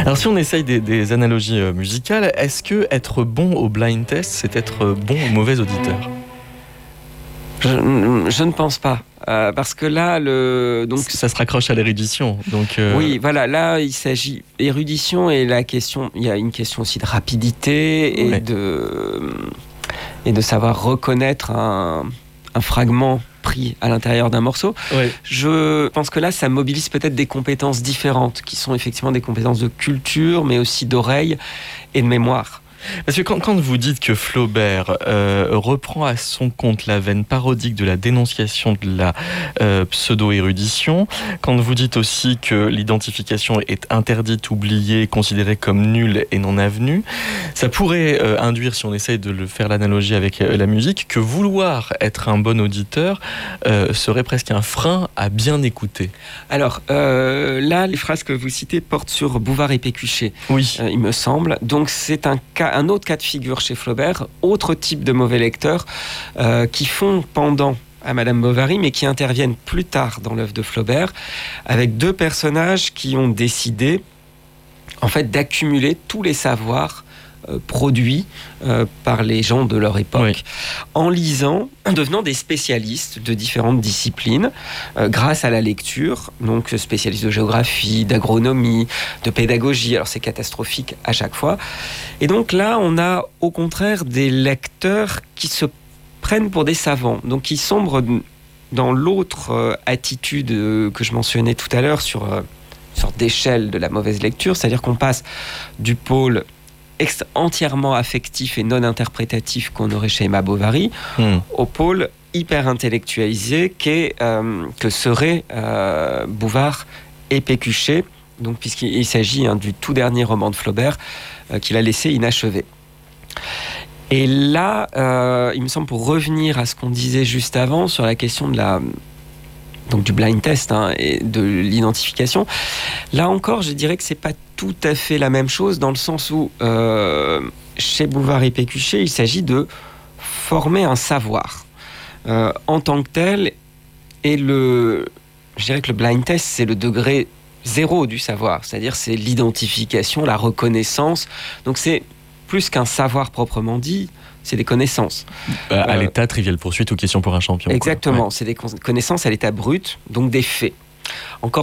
Alors si on essaye des analogies musicales, est-ce que être bon au blind test, c'est être bon ou mauvais auditeur ? Je ne pense pas. Parce que là, donc ça se raccroche à l'érudition. Oui, voilà, là, il s'agit érudition et la question. Il y a une question aussi de rapidité et de savoir reconnaître un fragment pris à l'intérieur d'un morceau. Ouais. Je pense que là, ça mobilise peut-être des compétences différentes, qui sont effectivement des compétences de culture, mais aussi d'oreille et de mémoire. Parce que quand vous dites que Flaubert reprend à son compte la veine parodique de la dénonciation de la pseudo-érudition, quand vous dites aussi que l'identification est interdite, oubliée, considérée comme nulle et non avenue, ça pourrait induire, si on essaye de le faire l'analogie avec la musique, que vouloir être un bon auditeur serait presque un frein à bien écouter. Alors, là, les phrases que vous citez portent sur Bouvard et Pécuchet, oui. Il me semble. Donc, c'est un autre cas de figure chez Flaubert, autre type de mauvais lecteurs qui font pendant à Madame Bovary, mais qui interviennent plus tard dans l'œuvre de Flaubert, avec deux personnages qui ont décidé, en fait, d'accumuler tous les savoirs produits par les gens de leur époque, en lisant, en devenant des spécialistes de différentes disciplines, grâce à la lecture, donc spécialistes de géographie, d'agronomie, de pédagogie, alors c'est catastrophique à chaque fois. Et donc là, on a au contraire des lecteurs qui se prennent pour des savants, donc qui sombrent dans l'autre attitude que je mentionnais tout à l'heure sur une sorte d'échelle de la mauvaise lecture, c'est-à-dire qu'on passe du pôle entièrement affectif et non interprétatif qu'on aurait chez Emma Bovary, au pôle hyper intellectualisé que seraient Bouvard et Pécuchet, donc puisqu'il s'agit du tout dernier roman de Flaubert qu'il a laissé inachevé. Et là, il me semble, pour revenir à ce qu'on disait juste avant sur la question de donc du blind test et de l'identification, là encore, je dirais que c'est pas tout à fait la même chose, dans le sens où chez Bouvard et Pécuchet, il s'agit de former un savoir en tant que tel, et je dirais que le blind test, c'est le degré zéro du savoir, c'est-à-dire c'est l'identification, la reconnaissance, donc c'est plus qu'un savoir proprement dit, c'est des connaissances. À l'état Trivial Poursuite ou Question pour un champion. Exactement, c'est des connaissances à l'état brut, donc des faits. Encore